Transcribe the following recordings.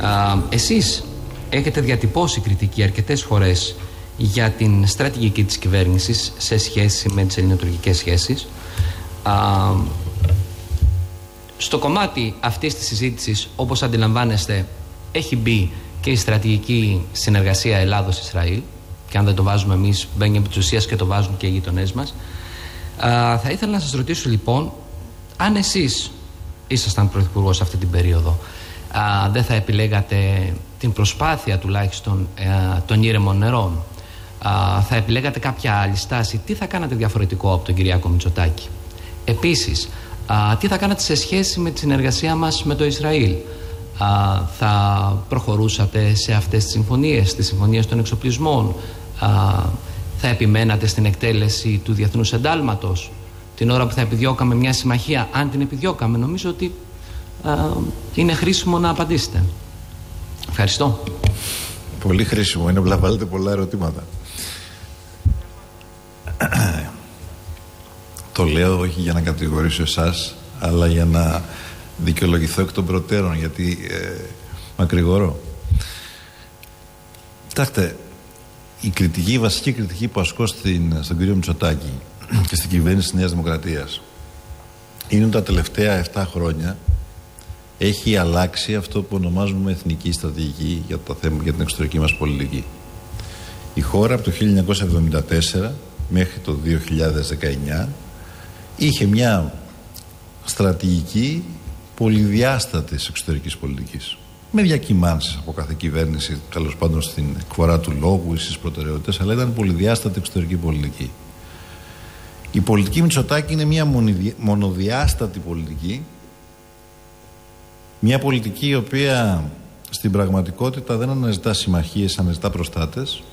Εσείς έχετε διατυπώσει κριτική αρκετές φορές για την στρατηγική της κυβέρνησης σε σχέση με τις ελληνοτουρκικές σχέσεις. Στο κομμάτι αυτής της συζήτησης, όπως αντιλαμβάνεστε, έχει μπει και η στρατηγική συνεργασία Ελλάδος-Ισραήλ, και αν δεν το βάζουμε εμείς, μπαίνει επί της ουσίας και το βάζουν και οι γειτονές μας. Θα ήθελα να σας ρωτήσω λοιπόν, αν εσείς ήσασταν πρωθυπουργός αυτή την περίοδο, δεν θα επιλέγατε την προσπάθεια τουλάχιστον των ήρεμων νερών? Θα επιλέγατε κάποια άλλη στάση? Τι θα κάνατε διαφορετικό από τον Κυριάκο Μητσοτάκη? Επίσης, τι θα κάνατε σε σχέση με τη συνεργασία μας με το Ισραήλ? Θα προχωρούσατε σε αυτές τις συμφωνίες, τις συμφωνίες των εξοπλισμών? Θα επιμένατε στην εκτέλεση του διεθνούς εντάλματος την ώρα που θα επιδιώκαμε μια συμμαχία, αν την επιδιώκαμε? Νομίζω ότι είναι χρήσιμο να απαντήσετε. Ευχαριστώ. Πολύ χρήσιμο είναι, απλά βάλετε πολλά ερωτήματα. Το λέω όχι για να κατηγορήσω εσάς, αλλά για να δικαιολογηθώ εκ των προτέρων, γιατί μακρηγορώ. Κοιτάξτε, η βασική κριτική που ασκώ στον κύριο Μητσοτάκη και στην κυβέρνηση της Νέας Δημοκρατίας είναι ότι τα τελευταία 7 χρόνια έχει αλλάξει αυτό που ονομάζουμε εθνική στρατηγική για την εξωτερική μας πολιτική. Η χώρα από το 1974 μέχρι το 2019 είχε μια στρατηγική πολυδιάστατης εξωτερικής πολιτικής, με διακυμάνσεις από κάθε κυβέρνηση, τέλος πάντων στην εκφορά του λόγου ή στις προτεραιότητες, αλλά ήταν πολυδιάστατη εξωτερική πολιτική. Η πολιτική Μητσοτάκη είναι μια μονοδιάστατη πολιτική, μια πολιτική η οποία στην πραγματικότητα δεν αναζητά συμμαχίες, αναζητά προστάτες,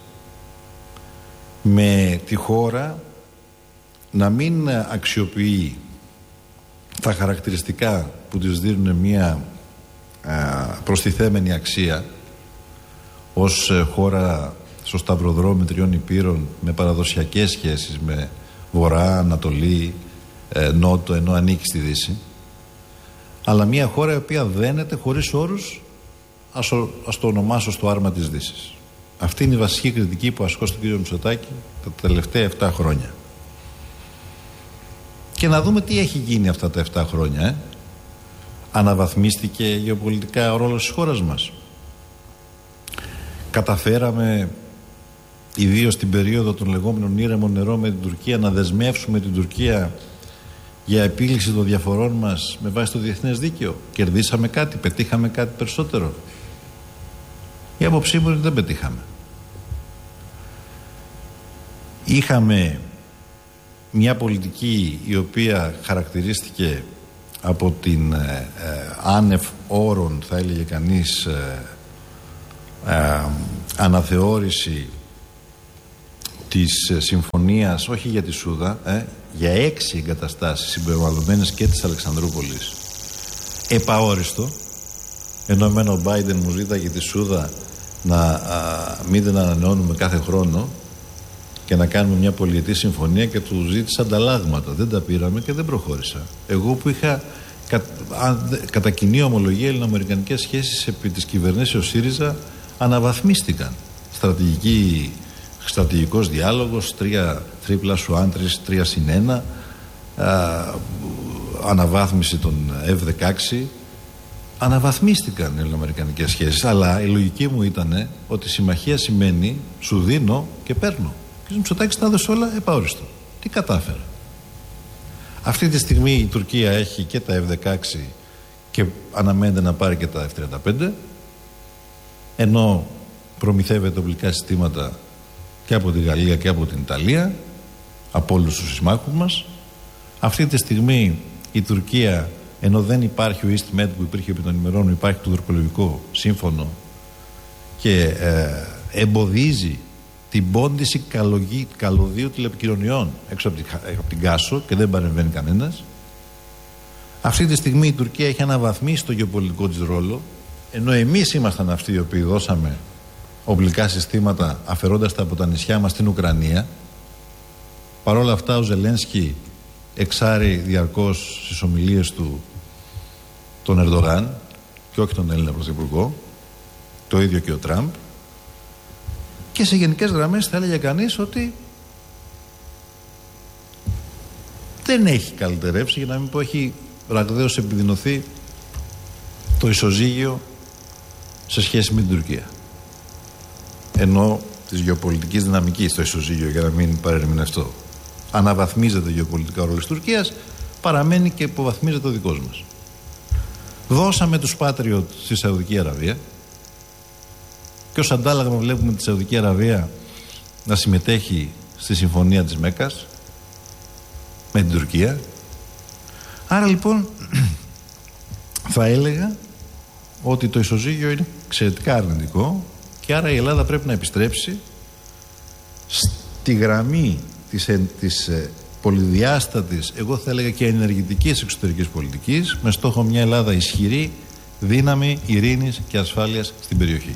με τη χώρα να μην αξιοποιεί τα χαρακτηριστικά που της δίνουν μια προστιθέμενη αξία ως χώρα στο σταυροδρόμι 3 υπήρων, με παραδοσιακές σχέσεις με Βορρά, Ανατολή, Νότο, ενώ ανήκει στη Δύση, αλλά μια χώρα η οποία δένεται χωρίς όρους, ας το ονομάσω, στο άρμα της Δύσης. Αυτή είναι η βασική κριτική που ασκώ στον κύριο Μητσοτάκη τα τελευταία 7 χρόνια. Και να δούμε τι έχει γίνει αυτά τα 7 χρόνια. Αναβαθμίστηκε γεωπολιτικά ο ρόλος της χώρας μας. Καταφέραμε, ιδίως στην περίοδο των λεγόμενων ήρεμων νερών με την Τουρκία, να δεσμεύσουμε την Τουρκία για επίλυση των διαφορών μας με βάση το διεθνές δίκαιο? Κερδίσαμε κάτι? Πετύχαμε κάτι περισσότερο? Η άποψή μου είναι ότι δεν πετύχαμε. Είχαμε μια πολιτική η οποία χαρακτηρίστηκε από την άνευ όρων, θα έλεγε κανείς, αναθεώρηση της συμφωνίας, όχι για τη Σούδα, για 6 εγκαταστάσεις συμπεριλαμβανομένες και της Αλεξανδρούπολης, επαόριστο, ενώ εμένα ο Biden μου ζήταγε τη Σούδα να μην την ανανεώνουμε κάθε χρόνο και να κάνουμε μια πολυετή συμφωνία, και του ζήτησα ανταλλάγματα. Δεν τα πήραμε και δεν προχώρησα. Εγώ που είχα κατά κοινή ομολογία ελληνοαμερικανικές σχέσεις επί της κυβερνήσεως ΣΥΡΙΖΑ αναβαθμίστηκαν. Στρατηγικός διάλογος, 3+1, 3+1, αναβάθμιση των F-16, αναβαθμίστηκαν οι ελληνοαμερικανικές σχέσεις. Αλλά η λογική μου ήταν ότι συμμαχία σημαίνει σου δίνω και παίρνω. Και ο Μητσοτάκης τα έδωσε όλα επαόριστο. Τι κατάφερε? Αυτή τη στιγμή η Τουρκία έχει και τα F-16 και αναμένεται να πάρει και τα F-35, ενώ προμηθεύεται οπλικά συστήματα και από τη Γαλλία και από την Ιταλία, από όλους τους συμμάχους μας. Αυτή τη στιγμή η Τουρκία, ενώ δεν υπάρχει ο EastMed που υπήρχε επί των ημερών, υπάρχει το τουρκολογικό σύμφωνο και εμποδίζει την πόντιση καλωδίου τηλεπικοινωνιών έξω από την Κάσο και δεν παρεμβαίνει κανένας. Αυτή τη στιγμή η Τουρκία έχει αναβαθμίσει το γεωπολιτικό της ρόλο, ενώ εμείς ήμασταν αυτοί οι οποίοι δώσαμε οπλικά συστήματα αφαιρώντας τα από τα νησιά μας στην Ουκρανία. Παρ' όλα αυτά ο Ζελένσκι εξάρει διαρκώς στις ομιλίες του τον Ερντογάν και όχι τον Έλληνα Πρωθυπουργό, το ίδιο και ο Τραμπ, και σε γενικές γραμμές θα έλεγε κανείς ότι δεν έχει καλυτερεύσει, για να μην πω έχει ραγδαίως επιδεινωθεί το ισοζύγιο σε σχέση με την Τουρκία. Ενώ της γεωπολιτικής δυναμικής το ισοζύγιο, για να μην παρερμηνευτώ. Αναβαθμίζεται γεωπολιτικά ο ρόλος της Τουρκίας, παραμένει και υποβαθμίζεται ο δικός μας. Δώσαμε τους Patriot στη Σαουδική Αραβία και ως αντάλλαγμα βλέπουμε τη Σαουδική Αραβία να συμμετέχει στη συμφωνία της Μέκκας με την Τουρκία. Άρα λοιπόν θα έλεγα ότι το ισοζύγιο είναι εξαιρετικά αρνητικό και άρα η Ελλάδα πρέπει να επιστρέψει στη γραμμή της πολυδιάστατης, εγώ θα έλεγα και ενεργητικής εξωτερικής πολιτικής, με στόχο μια Ελλάδα ισχυρή, δύναμη ειρήνης και ασφάλειας στην περιοχή.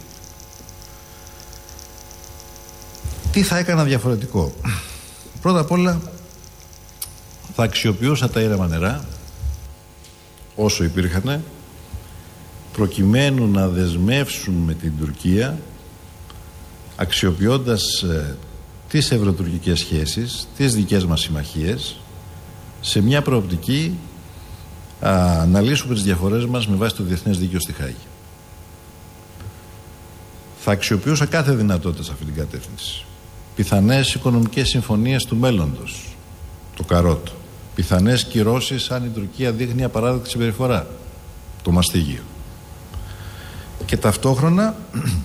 Τι θα έκανα διαφορετικό? Πρώτα απ' όλα θα αξιοποιούσα τα ήρεμα νερά όσο υπήρχαν, προκειμένου να δεσμεύσουμε την Τουρκία, αξιοποιώντας τις ευρωτουρκικές σχέσεις, τις δικές μας συμμαχίες, σε μια προοπτική να λύσουμε τις διαφορές μας με βάση το διεθνές δίκαιο στη Χάγη. Θα αξιοποιούσα κάθε δυνατότητα σε αυτή την κατεύθυνση. Πιθανές οικονομικές συμφωνίες του μέλλοντος, το καρότο. Πιθανές κυρώσεις αν η Τουρκία δείχνει απαράδεκτη συμπεριφορά, το μαστίγιο. Και ταυτόχρονα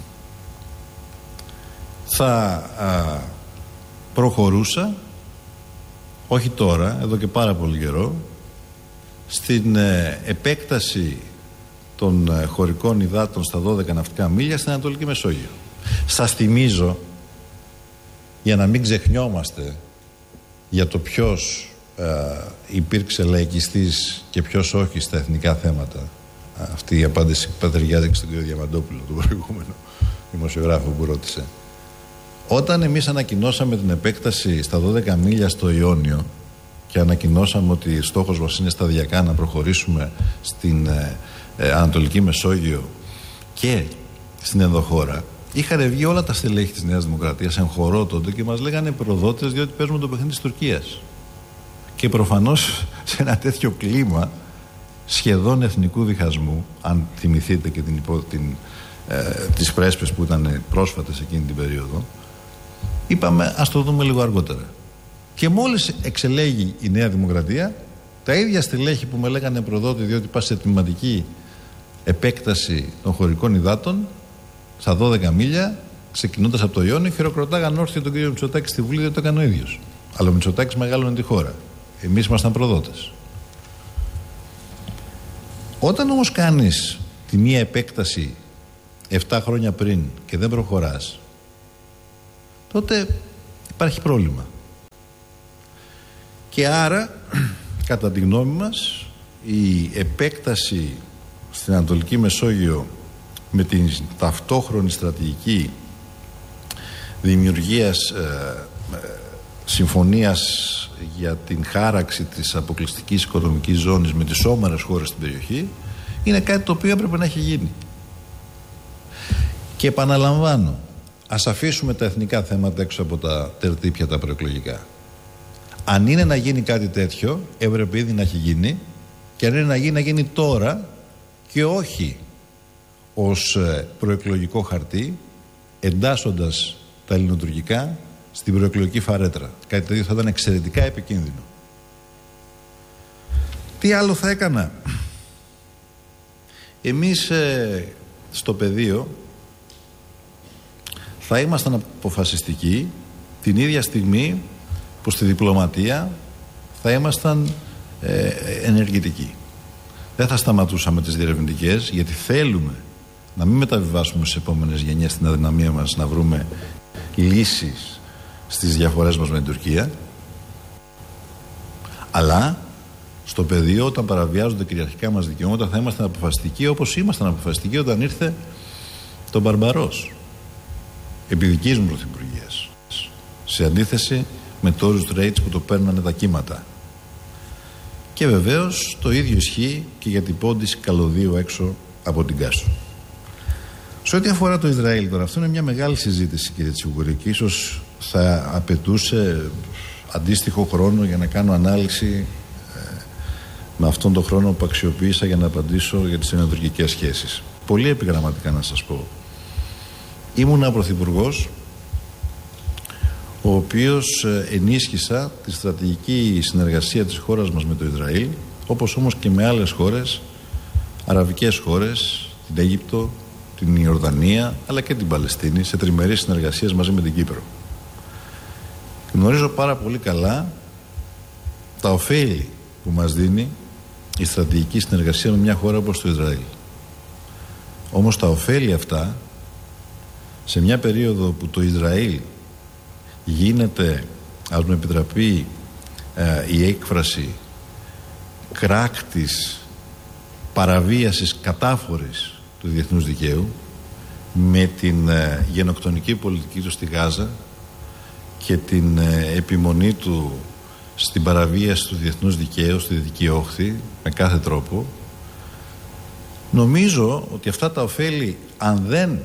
θα προχωρούσα, όχι τώρα, εδώ και πάρα πολύ καιρό, στην επέκταση των χωρικών υδάτων στα 12 ναυτικά μίλια στην Ανατολική Μεσόγειο. Σας θυμίζω, για να μην ξεχνιόμαστε για το ποιος υπήρξε λαϊκιστής και ποιος όχι στα εθνικά θέματα, αυτή η απάντηση πατριάζεται στον κύριο Διαμαντόπουλο, τον προηγούμενο δημοσιογράφο που ρώτησε. Όταν εμείς ανακοινώσαμε την επέκταση στα 12 μίλια στο Ιόνιο και ανακοινώσαμε ότι στόχος μας είναι σταδιακά να προχωρήσουμε στην Ανατολική Μεσόγειο και στην ενδοχώρα, είχαν βγει όλα τα στελέχη της Νέας Δημοκρατίας εν χορό τότε και μας λέγανε προδότες, διότι παίζουμε το παιχνίδι της Τουρκίας. Και προφανώς σε ένα τέτοιο κλίμα σχεδόν εθνικού διχασμού, αν θυμηθείτε και τις πρέσπες που ήταν πρόσφατες εκείνη την περίοδο, είπαμε ας το δούμε λίγο αργότερα. Και μόλις εξελέγει η Νέα Δημοκρατία, τα ίδια στελέχη που με λέγανε προδότη διότι πας σε τμηματική επέκταση των χωρικών υδάτων στα 12 μίλια, ξεκινώντας από το Ιόνιο, χειροκροτάγαν όρθιο τον κύριο Μητσοτάκη στη Βουλή, δεν το έκανε ο ίδιος. Αλλά ο Μητσοτάκης μεγάλωνε τη χώρα. Εμείς ήμασταν προδότες. Όταν όμως κάνεις τη μία επέκταση 7 χρόνια πριν και δεν προχωράς, τότε υπάρχει πρόβλημα. Και άρα, κατά τη γνώμη μας, η επέκταση στην Ανατολική Μεσόγειο με την ταυτόχρονη στρατηγική δημιουργίας συμφωνίας για την χάραξη της αποκλειστικής οικονομικής ζώνης με τις όμερες χώρες στην περιοχή είναι κάτι το οποίο έπρεπε να έχει γίνει. Και επαναλαμβάνω, ας αφήσουμε τα εθνικά θέματα έξω από τα τερτύπια τα προεκλογικά. Αν είναι να γίνει κάτι τέτοιο, έπρεπε ήδη να έχει γίνει, και αν είναι να γίνει τώρα και όχι ως προεκλογικό χαρτί, εντάσσοντας τα ελληνοτουρκικά στην προεκλογική φαρέτρα. Κάτι τέτοιο θα ήταν εξαιρετικά επικίνδυνο. Τι άλλο θα έκανα? Εμείς στο πεδίο θα ήμασταν αποφασιστικοί την ίδια στιγμή που στη διπλωματία θα ήμασταν ενεργητικοί. Δεν θα σταματούσαμε τις διερευνητικές, γιατί θέλουμε να μην μεταβιβάσουμε στις επόμενες γενιές την αδυναμία μας να βρούμε λύσεις στις διαφορές μας με την Τουρκία, αλλά στο πεδίο, όταν παραβιάζονται κυριαρχικά μας δικαιώματα, θα ήμασταν αποφασιστικοί, όπως ήμασταν αποφασιστικοί όταν ήρθε το Μπαρμπαρός επί δικής μου πρωθυπουργίας, σε αντίθεση με τόρους rates που το παίρνανε τα κύματα. Και βεβαίως το ίδιο ισχύει και για την πόντιση καλωδίου έξω από την Κάσο. Σε ό,τι αφορά το Ισραήλ τώρα, αυτό είναι μια μεγάλη συζήτηση, κύριε Τσιγκουρίκη. Ίσως θα απαιτούσε αντίστοιχο χρόνο για να κάνω ανάλυση με αυτόν τον χρόνο που αξιοποίησα για να απαντήσω για τις ελληνοτουρκικές σχέσεις. Πολύ επιγραμματικά να σας πω. Ήμουνα πρωθυπουργός ο οποίος ενίσχυσα τη στρατηγική συνεργασία της χώρας μας με το Ισραήλ, όπως όμως και με άλλες χώρες, αραβικές χώρες, την Αίγυπτο, την Ιορδανία, αλλά και την Παλαιστίνη, σε τριμερείς συνεργασίες μαζί με την Κύπρο. Γνωρίζω πάρα πολύ καλά τα ωφέλη που μας δίνει η στρατηγική συνεργασία με μια χώρα όπως το Ισραήλ. Όμως τα ωφέλη αυτά, σε μια περίοδο που το Ισραήλ γίνεται, ας μου επιτραπεί η έκφραση, κράκτης παραβίασης κατάφορης του διεθνούς δικαίου, με την γενοκτονική πολιτική του στη Γάζα και την επιμονή του στην παραβίαση του διεθνούς δικαίου στη Δυτική Όχθη με κάθε τρόπο, νομίζω ότι αυτά τα ωφέλη, αν δεν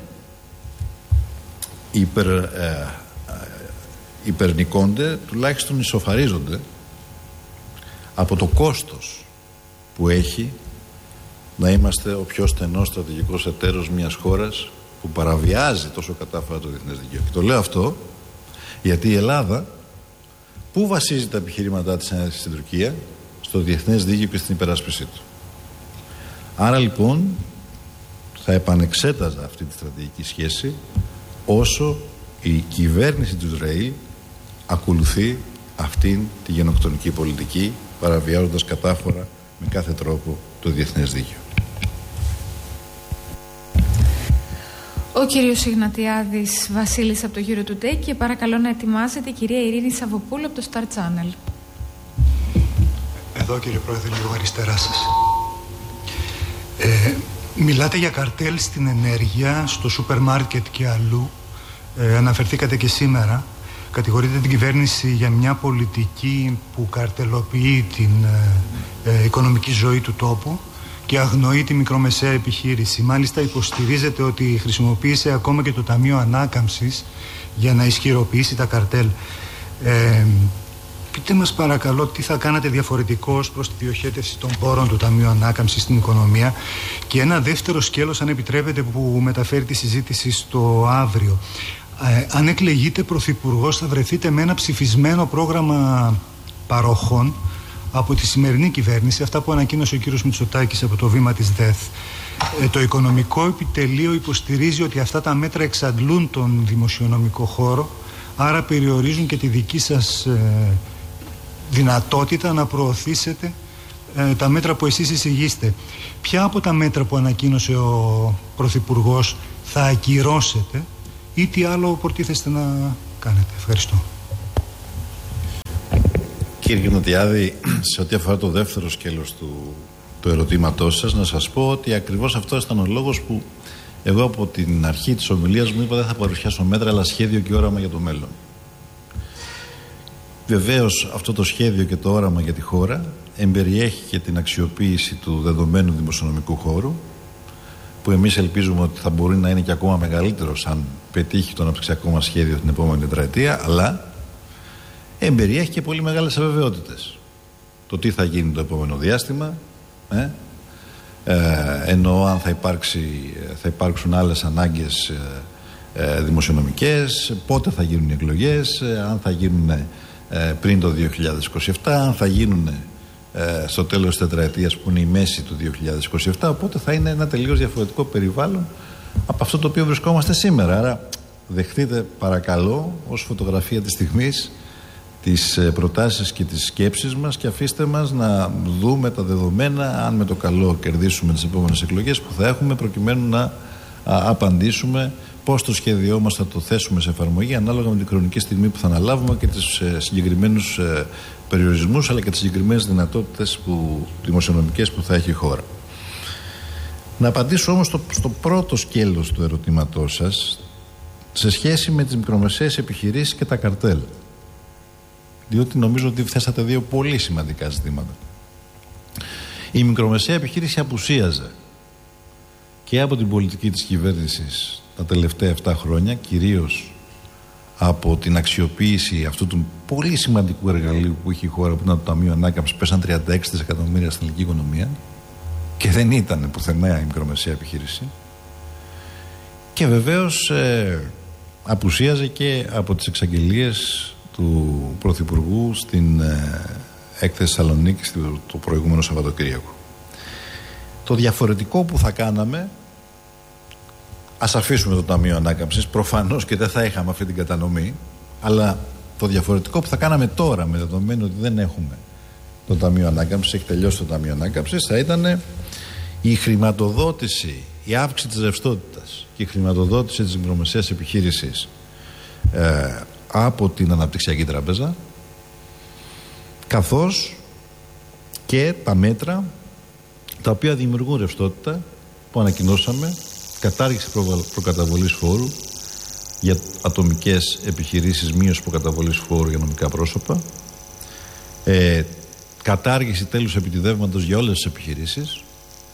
υπερνικώνται, τουλάχιστον ισοφαρίζονται από το κόστος που έχει να είμαστε ο πιο στενός στρατηγικός εταίρος μιας χώρας που παραβιάζει τόσο κατάφορα το διεθνές δικαίωμα. Και το λέω αυτό γιατί η Ελλάδα, πού βασίζει τα επιχειρήματά της στην Τουρκία? Στο διεθνές δίκαιο και στην υπεράσπιση του. Άρα λοιπόν θα επανεξέταζα αυτή τη στρατηγική σχέση όσο η κυβέρνηση του Ισραήλ ακολουθεί αυτήν τη γενοκτονική πολιτική, παραβιάζοντας κατάφορα με κάθε τρόπο το διεθνές δίκαιο. Ο κύριος Ιγνατιάδης Βασίλης από το γύρο του ΤΕΚ, και παρακαλώ να ετοιμάζεται η κυρία Ειρήνη Σαββοπούλου από το Star Channel. Εδώ, κύριε Πρόεδρε, λίγο αριστερά σας. Μιλάτε για καρτέλ στην ενέργεια, στο σούπερ μάρκετ και αλλού. Αναφερθήκατε και σήμερα. Κατηγορείτε την κυβέρνηση για μια πολιτική που καρτελοποιεί την οικονομική ζωή του τόπου και αγνοεί τη μικρομεσαία επιχείρηση. Μάλιστα υποστηρίζετε ότι χρησιμοποίησε ακόμα και το Ταμείο Ανάκαμψης για να ισχυροποιήσει τα καρτέλ. Πείτε μας παρακαλώ τι θα κάνατε διαφορετικώς προς τη διοχέτευση των πόρων του Ταμείου Ανάκαμψης στην οικονομία. Και ένα δεύτερο σκέλος, αν επιτρέπετε, που μεταφέρει τη συζήτηση στο αύριο. Αν εκλεγείτε πρωθυπουργός, θα βρεθείτε με ένα ψηφισμένο πρόγραμμα παροχών από τη σημερινή κυβέρνηση, αυτά που ανακοίνωσε ο κύριος Μητσοτάκης από το βήμα της ΔΕΘ. Το Οικονομικό Επιτελείο υποστηρίζει ότι αυτά τα μέτρα εξαντλούν τον δημοσιονομικό χώρο, άρα περιορίζουν και τη δική σας δυνατότητα να προωθήσετε τα μέτρα που εσείς εισηγείστε. Ποια από τα μέτρα που ανακοίνωσε ο πρωθυπουργός θα ακυρώσετε ή τι άλλο προτίθεστε να κάνετε? Ευχαριστώ. Κύριε Γνωτιάδη, σε ό,τι αφορά το δεύτερο σκέλος του ερωτήματός σας, να σας πω ότι ακριβώς αυτό ήταν ο λόγος που εγώ από την αρχή της ομιλίας μου είπα δεν θα παρουσιάσω μέτρα, αλλά σχέδιο και όραμα για το μέλλον. Βεβαίως αυτό το σχέδιο και το όραμα για τη χώρα εμπεριέχει και την αξιοποίηση του δεδομένου δημοσιονομικού χώρου, που εμείς ελπίζουμε ότι θα μπορεί να είναι και ακόμα μεγαλύτερος αν πετύχει το αναπτυξιακό μας σχέδιο την επόμενη τετραετία, αλλά εμπεριέχει και πολύ μεγάλες αβεβαιότητες. Το τι θα γίνει το επόμενο διάστημα, εννοώ αν θα υπάρξουν άλλες ανάγκες δημοσιονομικές, πότε θα γίνουν οι εκλογές, αν θα γίνουν πριν το 2027, αν θα γίνουν στο τέλος της τετραετίας που είναι η μέση του 2027, οπότε θα είναι ένα τελείως διαφορετικό περιβάλλον από αυτό το οποίο βρισκόμαστε σήμερα. Άρα δεχτείτε παρακαλώ ως φωτογραφία της στιγμής τις προτάσεις και τις σκέψεις μας και αφήστε μας να δούμε τα δεδομένα, αν με το καλό κερδίσουμε τις επόμενες εκλογές που θα έχουμε, προκειμένου να απαντήσουμε πώς το σχέδιό μας θα το θέσουμε σε εφαρμογή ανάλογα με την χρονική στιγμή που θα αναλάβουμε και τις συγκεκριμένους περιορισμούς, αλλά και τις συγκεκριμένες δυνατότητες δημοσιονομικές που θα έχει η χώρα. Να απαντήσω όμως στο πρώτο σκέλος του ερωτήματός σας σε σχέση με τις μικρομεσαίες επιχειρήσεις και τα καρτέλ, διότι νομίζω ότι θέσατε δύο πολύ σημαντικά ζητήματα. Η μικρομεσαία επιχείρηση απουσίαζε και από την πολιτική της κυβέρνησης τα τελευταία 7 χρόνια, κυρίως από την αξιοποίηση αυτού του πολύ σημαντικού εργαλείου που είχε η χώρα, που ήταν το Ταμείο Ανάκαμψης. Πέσαν 36 δισεκατομμύρια στην ελληνική οικονομία και δεν ήταν πουθενά η μικρομεσαία επιχείρηση. Και βεβαίως απουσίαζε και από τις εξαγγελίες του Πρωθυπουργού στην έκθεση Θεσσαλονίκης το προηγούμενο Σαββατοκύριακο. Το διαφορετικό που θα κάναμε, ας αφήσουμε το Ταμείο Ανάκαμψης, προφανώς και δεν θα είχαμε αυτή την κατανομή, αλλά το διαφορετικό που θα κάναμε τώρα, με δεδομένο ότι δεν έχουμε το Ταμείο Ανάκαμψης, έχει τελειώσει το Ταμείο Ανάκαμψης, θα ήταν η χρηματοδότηση, η αύξηση της ρευστότητας και η χρηματοδότηση της μικρομεσαίας επιχείρησης από την Αναπτυξιακή Τράπεζα, καθώς και τα μέτρα τα οποία δημιουργούν ρευστότητα που ανακοινώσαμε: κατάργηση προκαταβολής φόρου για ατομικές επιχειρήσεις, μείωση προκαταβολής φόρου για νομικά πρόσωπα, κατάργηση τέλους επιτιδεύματος για όλες τις επιχειρήσεις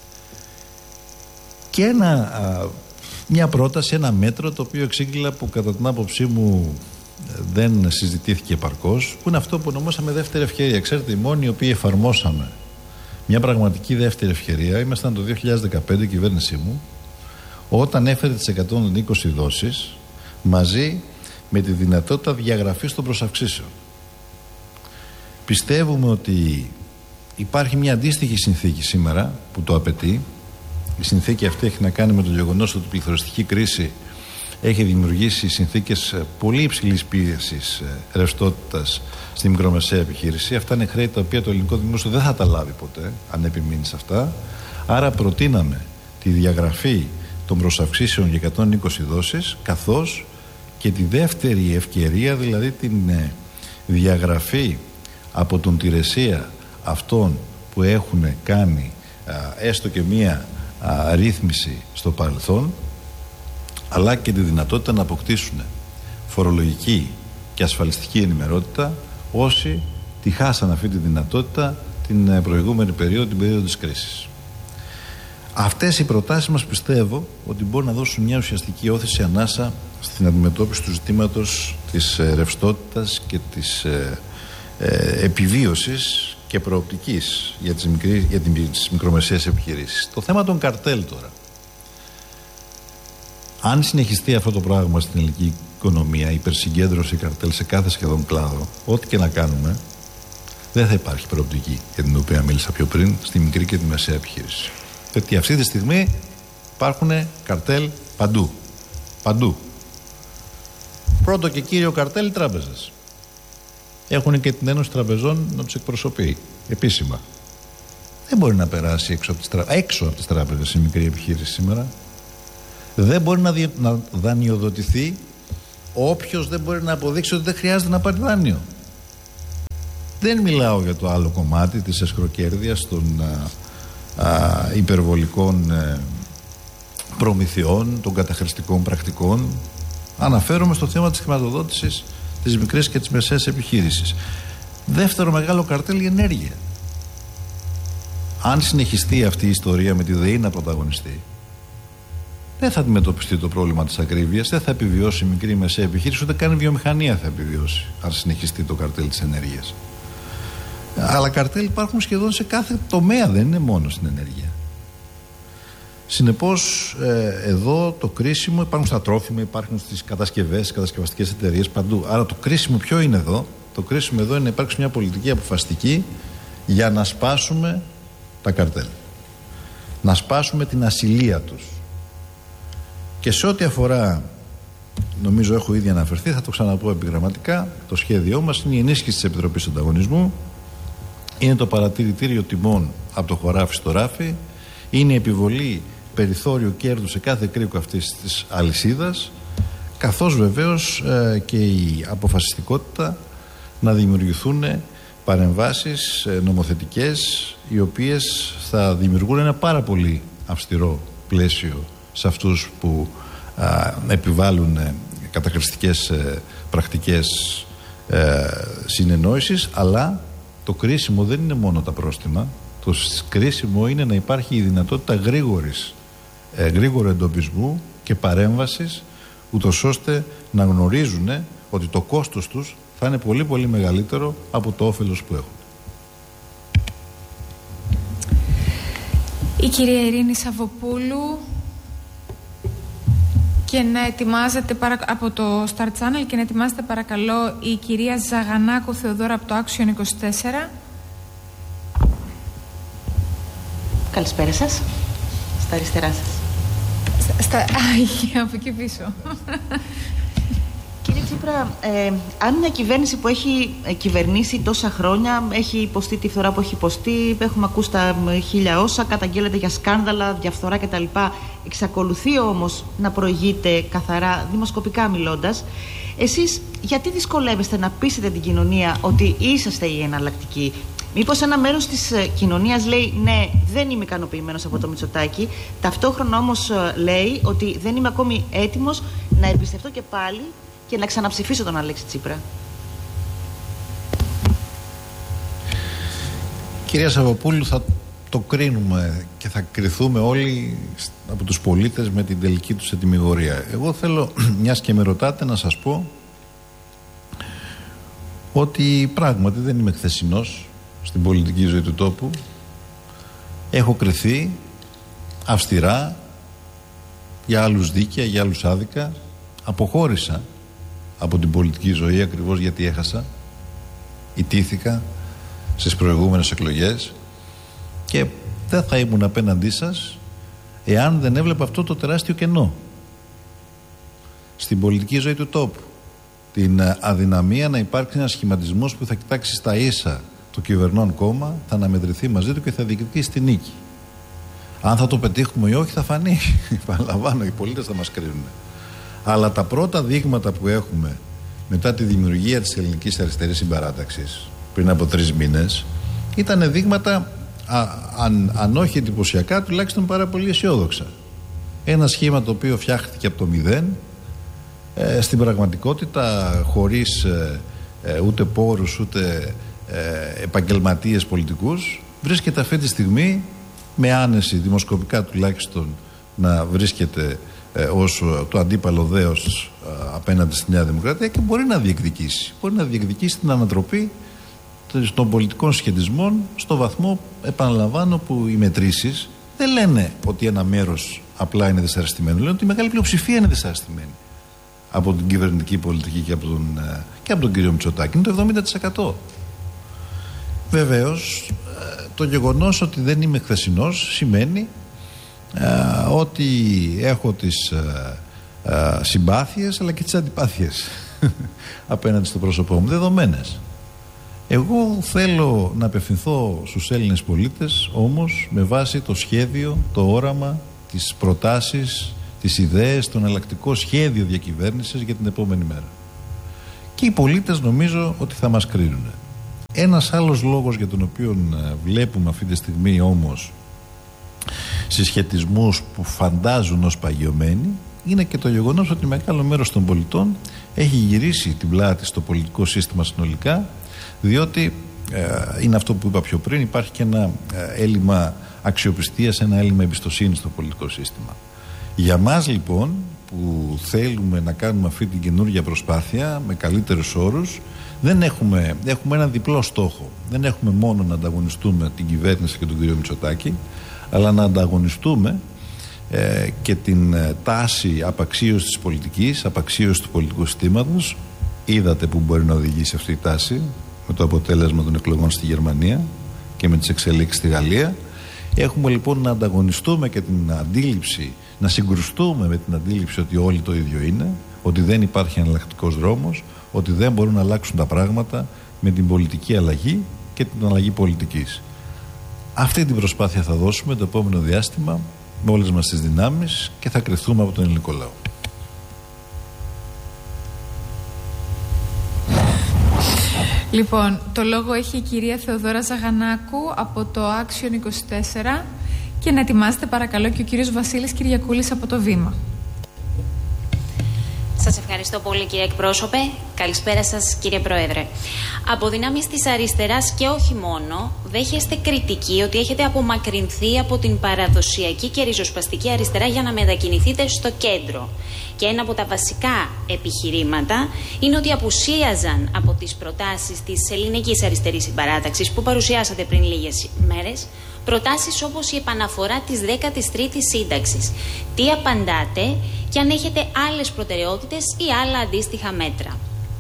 και μια πρόταση, ένα μέτρο το οποίο εξήγηλα, που κατά την άποψή μου δεν συζητήθηκε επαρκώς, που είναι αυτό που ονομάσαμε δεύτερη ευκαιρία. Ξέρετε, οι μόνοι οι οποίοι εφαρμόσαμε μια πραγματική δεύτερη ευκαιρία ήμασταν το 2015, η κυβέρνησή μου, όταν έφερε τις 120 δόσεις μαζί με τη δυνατότητα διαγραφής των προσαυξήσεων. Πιστεύουμε ότι υπάρχει μια αντίστοιχη συνθήκη σήμερα που το απαιτεί. Η συνθήκη αυτή έχει να κάνει με το γεγονός ότι η πληθωριστική κρίση έχει δημιουργήσει συνθήκες πολύ υψηλής πίεσης ρευστότητας στη μικρομεσαία επιχείρηση. Αυτά είναι χρέη τα οποία το ελληνικό δημόσιο δεν θα τα λάβει ποτέ, αν επιμείνει σε αυτά. Άρα προτείναμε τη διαγραφή των προσαυξήσεων για 120 δόσεις, καθώς και τη δεύτερη ευκαιρία, δηλαδή την διαγραφή από τον Τηρεσία αυτών που έχουν κάνει έστω και μία ρύθμιση στο παρελθόν, αλλά και τη δυνατότητα να αποκτήσουν φορολογική και ασφαλιστική ενημερότητα όσοι τη χάσαν αυτή τη δυνατότητα την προηγούμενη περίοδο, την περίοδο της κρίσης. Αυτές οι προτάσεις μας πιστεύω ότι μπορούν να δώσουν μια ουσιαστική όθηση ανάσα στην αντιμετώπιση του ζητήματος της ρευστότητας και της επιβίωσης και προοπτικής για τις μικρομεσαίες επιχειρήσεις. Το θέμα των καρτέλ τώρα. Αν συνεχιστεί αυτό το πράγμα στην ελληνική οικονομία, η υπερσυγκέντρωση καρτέλ σε κάθε σχεδόν κλάδο, ό,τι και να κάνουμε, δεν θα υπάρχει προοπτική για την οποία μίλησα πιο πριν, στη μικρή και τη μεσαία επιχείρηση. Γιατί αυτή τη στιγμή υπάρχουν καρτέλ παντού. Παντού. Πρώτο και κύριο καρτέλ οι τράπεζες. Έχουν και την Ένωση Τραπεζών να τους εκπροσωπεί επίσημα. Δεν μπορεί να περάσει έξω από τις τράπεζες η μικρή επιχείρηση σήμερα. Δεν μπορεί να δανειοδοτηθεί όποιος δεν μπορεί να αποδείξει ότι δεν χρειάζεται να πάρει δάνειο. Δεν μιλάω για το άλλο κομμάτι της εσχροκέρδειας των υπερβολικών προμηθειών, των καταχρηστικών πρακτικών. Αναφέρομαι στο θέμα της χρηματοδότησης της μικρής και της μεσαίας επιχείρησης. Δεύτερο μεγάλο καρτέλ, η ενέργεια. Αν συνεχιστεί αυτή η ιστορία με τη ΔΕΗ να πρωταγωνιστεί, δεν θα αντιμετωπιστεί το πρόβλημα της ακρίβειας, δεν θα επιβιώσει η μικρή μεσαία επιχείρηση, ούτε καν η βιομηχανία θα επιβιώσει, αν συνεχιστεί το καρτέλ της ενέργειας. Αλλά καρτέλ υπάρχουν σχεδόν σε κάθε τομέα, δεν είναι μόνο στην ενέργεια. Συνεπώς, εδώ το κρίσιμο, υπάρχουν στα τρόφιμα, υπάρχουν στις κατασκευές, στις κατασκευαστικές εταιρείες, παντού. Άρα το κρίσιμο ποιο είναι εδώ? Το κρίσιμο εδώ είναι να υπάρξει μια πολιτική αποφασιστική για να σπάσουμε τα καρτέλ. Να σπάσουμε την ασυλία τους. Και σε ό,τι αφορά, νομίζω έχω ήδη αναφερθεί, θα το ξαναπώ επιγραμματικά, το σχέδιό μας είναι η ενίσχυση της Επιτροπής Ανταγωνισμού, είναι το παρατηρητήριο τιμών από το χωράφι στο ράφι, είναι η επιβολή περιθώριου κέρδου σε κάθε κρίκο αυτής της αλυσίδας, καθώς βεβαίως και η αποφασιστικότητα να δημιουργηθούν παρεμβάσεις νομοθετικές, οι οποίες θα δημιουργούν ένα πάρα πολύ αυστηρό πλαίσιο σε αυτούς που επιβάλλουν καταχρηστικές πρακτικές συνεννόησης. Αλλά το κρίσιμο δεν είναι μόνο τα πρόστιμα. Το κρίσιμο είναι να υπάρχει η δυνατότητα γρήγορης γρήγορου εντοπισμού και παρέμβασης, ούτως ώστε να γνωρίζουν ότι το κόστος τους θα είναι πολύ πολύ μεγαλύτερο από το όφελος που έχουν. Η κυρία Ειρήνη Σαββοπούλου και να ετοιμάζεται από το Star Channel και να ετοιμάζεται παρακαλώ η κυρία Ζαγανάκου Θεοδώρα από το Action 24. Καλησπέρα σας. Στα αριστερά σας. Από εκεί πίσω. Κύριε Τσίπρα, αν μια κυβέρνηση που έχει κυβερνήσει τόσα χρόνια έχει υποστεί τη φθορά που έχει υποστεί, έχουμε ακούσει τα χίλια όσα, καταγγέλλεται για σκάνδαλα, διαφθορά κτλ. Εξακολουθεί όμως να προηγείται καθαρά, δημοσκοπικά μιλώντας, εσείς γιατί δυσκολεύεστε να πείσετε την κοινωνία ότι είσαστε η εναλλακτική? Μήπως ένα μέρος της κοινωνίας λέει ναι, δεν είμαι ικανοποιημένος από το Μητσοτάκη, ταυτόχρονα όμως λέει ότι δεν είμαι ακόμη έτοιμος να εμπιστευτώ και πάλι και να ξαναψηφίσω τον Αλέξη Τσίπρα? Κυρία Σαββοπούλου, θα το κρίνουμε και θα κριθούμε όλοι από τους πολίτες με την τελική τους ετυμηγορία. Εγώ θέλω, μιας και με ρωτάτε, να σας πω ότι πράγματι δεν είμαι χθεσινός στην πολιτική ζωή του τόπου. Έχω κριθεί αυστηρά, για άλλους δίκαια, για άλλους άδικα. Αποχώρησα από την πολιτική ζωή ακριβώς γιατί έχασα, ιτήθηκα στις προηγούμενες εκλογές και δεν θα ήμουν απέναντί σας εάν δεν έβλεπα αυτό το τεράστιο κενό στην πολιτική ζωή του τόπου, την αδυναμία να υπάρξει ένας σχηματισμός που θα κοιτάξει στα ίσα το κυβερνών κόμμα, θα αναμετρηθεί μαζί του και θα διεκδικήσει τη νίκη. Αν θα το πετύχουμε ή όχι θα φανεί. Παραλαμβάνω, οι πολίτες θα μας κρίνουν. Αλλά τα πρώτα δείγματα που έχουμε μετά τη δημιουργία της Ελληνικής Αριστερής Συμπαράταξης πριν από 3 μήνες ήταν δείγματα, αν όχι εντυπωσιακά, τουλάχιστον πάρα πολύ αισιόδοξα. Ένα σχήμα το οποίο φτιάχτηκε από το 0, στην πραγματικότητα χωρίς ούτε πόρους ούτε επαγγελματίες πολιτικούς, βρίσκεται αυτή τη στιγμή με άνεση, δημοσκοπικά τουλάχιστον, να βρίσκεται ως το αντίπαλο δέος απέναντι στη Νέα Δημοκρατία και μπορεί να διεκδικήσει. Μπορεί να διεκδικήσει την ανατροπή των πολιτικών σχετισμών στο βαθμό, επαναλαμβάνω, που οι μετρήσεις δεν λένε ότι ένα μέρος απλά είναι δυσαρεστημένο. Λένε ότι η μεγάλη πλειοψηφία είναι δυσαρεστημένη από την κυβερνητική πολιτική και από τον κύριο Μητσοτάκη. Είναι το 70%. Βεβαίως, το γεγονός ότι δεν είμαι χθεσινός σημαίνει ότι έχω τις συμπάθειες αλλά και τις αντιπάθειες απέναντι στο πρόσωπό μου, δεδομένες. Εγώ θέλω να απευθυνθώ στους Έλληνες πολίτες όμως με βάση το σχέδιο, το όραμα, τις προτάσεις, τις ιδέες, το εναλλακτικό σχέδιο διακυβέρνησης για την επόμενη μέρα. Και οι πολίτες νομίζω ότι θα μας κρίνουν. Ένας άλλος λόγος για τον οποίο βλέπουμε αυτή τη στιγμή όμως συσχετισμούς που φαντάζουν ως παγιωμένοι είναι και το γεγονός ότι μεγάλο μέρος των πολιτών έχει γυρίσει την πλάτη στο πολιτικό σύστημα συνολικά, διότι είναι αυτό που είπα πιο πριν, υπάρχει και ένα έλλειμμα αξιοπιστίας, ένα έλλειμμα εμπιστοσύνης στο πολιτικό σύστημα. Για μας λοιπόν που θέλουμε να κάνουμε αυτή την καινούργια προσπάθεια με καλύτερους όρους, έχουμε ένα διπλό στόχο. Δεν έχουμε μόνο να ανταγωνιστούμε την κυβέρνηση και τον κύριο Μητσοτάκη, αλλά να ανταγωνιστούμε και την τάση απαξίωσης της πολιτικής, απαξίωσης του πολιτικού συστήματος. Είδατε που μπορεί να οδηγήσει αυτή η τάση με το αποτέλεσμα των εκλογών στη Γερμανία και με τις εξελίξεις στη Γαλλία. Έχουμε λοιπόν να ανταγωνιστούμε και την αντίληψη, να συγκρουστούμε με την αντίληψη ότι όλοι το ίδιο είναι, ότι δεν υπάρχει εναλλακτικός δρόμος, ότι δεν μπορούν να αλλάξουν τα πράγματα με την πολιτική αλλαγή και την αλλαγή πολιτικής. Αυτή την προσπάθεια θα δώσουμε το επόμενο διάστημα με όλες μας τις δυνάμεις και θα κρυφθούμε από τον ελληνικό λαό. Λοιπόν, το λόγο έχει η κυρία Θεοδώρα Ζαγανάκου από το Action 24 και να ετοιμάσετε παρακαλώ και ο κύριος Βασίλης Κυριακούλης από το Βήμα. Σας Σας ευχαριστώ πολύ, κύριε εκπρόσωπε. Καλησπέρα σας, κύριε Πρόεδρε. Από δυνάμεις της αριστεράς και όχι μόνο, δέχεστε κριτική ότι έχετε απομακρυνθεί από την παραδοσιακή και ριζοσπαστική αριστερά για να μετακινηθείτε στο κέντρο. Και ένα από τα βασικά επιχειρήματα είναι ότι απουσίαζαν από τις προτάσεις της ελληνικής αριστερής συμπαράταξης που παρουσιάσατε πριν λίγες μέρες προτάσεις όπως η επαναφορά της 13ης σύνταξης. Τι απαντάτε και αν έχετε άλλες προτεραιότητες ή άλλα αντίστοιχα μέτρα?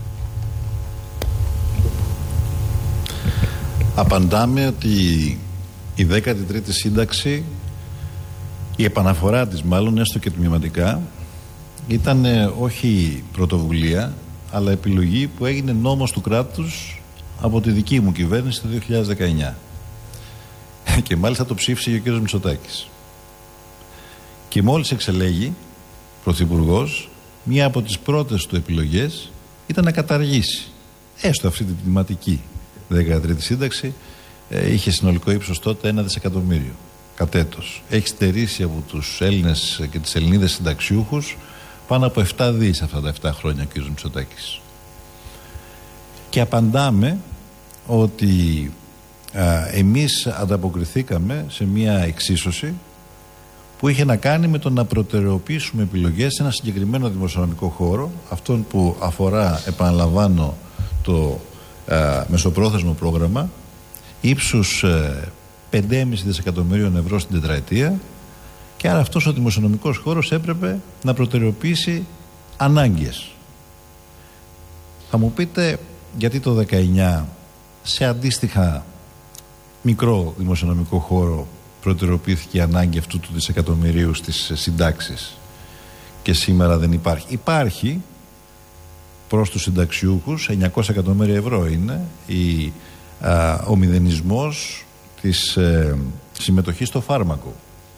Απαντάμε ότι η 13η σύνταξη, η επαναφορά της μάλλον, έστω και τμηματικά, ήταν όχι πρωτοβουλία, αλλά επιλογή που έγινε νόμος του κράτους από τη δική μου κυβέρνηση το 2019. Και μάλιστα το ψήφισε και ο κ. Μητσοτάκης. Και μόλις εξελέγει πρωθυπουργός, μία από τις πρώτες του επιλογές ήταν να καταργήσει έστω αυτή την τμηματική 13η σύνταξη. Είχε συνολικό ύψος τότε 1 δισεκατομμύριο κατ' έτος. Έχει στερήσει από τους Έλληνες και τις Ελληνίδες συνταξιούχους πάνω από 7 δις αυτά τα 7 χρόνια ο κ. Μητσοτάκης. Και απαντάμε ότι εμείς ανταποκριθήκαμε σε μια εξίσωση που είχε να κάνει με το να προτεραιοποιήσουμε επιλογές σε ένα συγκεκριμένο δημοσιονομικό χώρο, αυτόν που αφορά, επαναλαμβάνω, το μεσοπρόθεσμο πρόγραμμα ύψους 5,5 δισεκατομμυρίων ευρώ στην τετραετία, και άρα αυτός ο δημοσιονομικός χώρος έπρεπε να προτεραιοποιήσει ανάγκες. Θα μου πείτε γιατί το 19 σε αντίστοιχα μικρό δημοσιονομικό χώρο προτεραιοποιήθηκε η ανάγκη αυτού του δισεκατομμυρίου στις συντάξεις και σήμερα δεν υπάρχει? Υπάρχει προς τους συνταξιούχους, 900 εκατομμύρια ευρώ είναι ο μηδενισμός της συμμετοχής στο φάρμακο.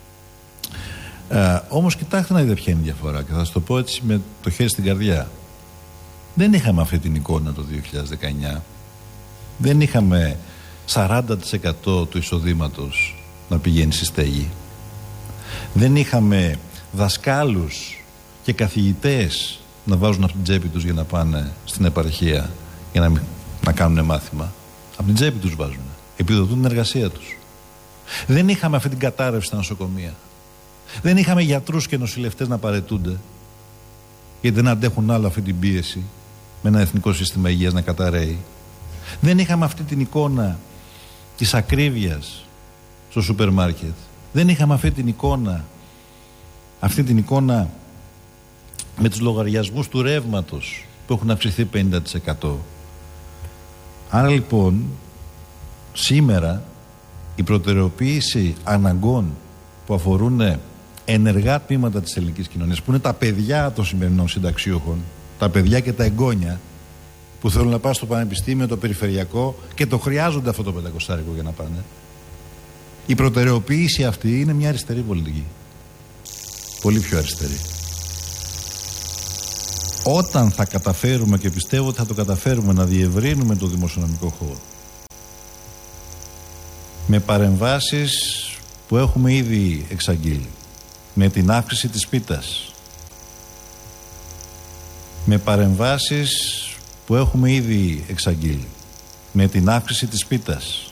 Όμως κοιτάξτε να δείτε ποια είναι η διαφορά, και θα σας το πω έτσι με το χέρι στην καρδιά. Δεν είχαμε αυτή την εικόνα το 2019. Δεν είχαμε 40% του εισοδήματος να πηγαίνει στη στέγη. Δεν είχαμε δασκάλους και καθηγητές να βάζουν από την τσέπη τους για να πάνε στην επαρχία για να κάνουν μάθημα. Από την τσέπη τους βάζουν. Επιδοτούν την εργασία τους. Δεν είχαμε αυτή την κατάρρευση στα νοσοκομεία. Δεν είχαμε γιατρούς και νοσηλευτές να παραιτούνται γιατί δεν αντέχουν άλλο αυτή την πίεση με ένα εθνικό σύστημα υγείας να καταρρέει. Δεν είχαμε αυτή την εικόνα της ακρίβειας στο σούπερ μάρκετ. Δεν είχαμε αυτή την εικόνα με τους λογαριασμούς του ρεύματος που έχουν αυξηθεί 50%. Άρα λοιπόν σήμερα η προτεραιοποίηση αναγκών που αφορούν ενεργά τμήματα της ελληνικής κοινωνίας, που είναι τα παιδιά των σημερινών συνταξιούχων, τα παιδιά και τα εγγόνια που θέλουν να πάνε στο πανεπιστήμιο, το περιφερειακό, και το χρειάζονται αυτό το 500 για να πάνε. Η προτεραιοποίηση αυτή είναι μια αριστερή πολιτική. Πολύ πιο αριστερή. Όταν θα καταφέρουμε, και πιστεύω ότι θα το καταφέρουμε, να διευρύνουμε το δημοσιονομικό χώρο με παρεμβάσεις που έχουμε ήδη εξαγγείλει, με την αύξηση της πίτας, με παρεμβάσεις που έχουμε ήδη εξαγγείλει, με την αύξηση της πίτας,